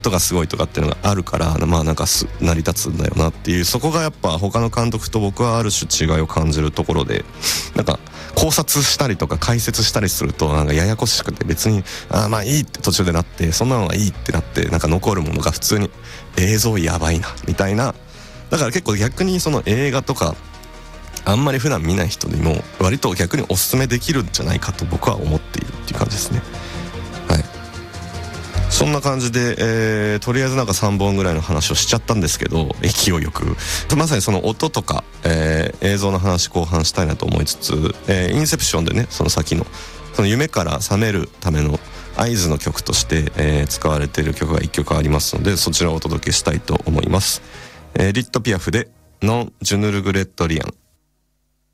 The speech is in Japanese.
とかすごいとかっていうのがあるから、まあなんか成り立つんだよなっていう、そこがやっぱ他の監督と僕はある種違いを感じるところで、なんか考察したりとか解説したりするとなんかややこしくて、別にまあいいって途中でなって、そんなのがいいってなって、なんか残るものが普通に映像やばいなみたいな。だから結構逆にその映画とかあんまり普段見ない人にも割と逆におすすめできるんじゃないかと僕は思っているっていう感じですね。はい、そんな感じで、とりあえずなんか3本ぐらいの話をしちゃったんですけど、勢いよくまさにその音とか、映像の話後半したいなと思いつつ、インセプションでね、その先のその夢から覚めるための合図の曲として、使われている曲が1曲ありますので、そちらをお届けしたいと思います。リット・ピアフでノン・ジュヌル・グレットリアン。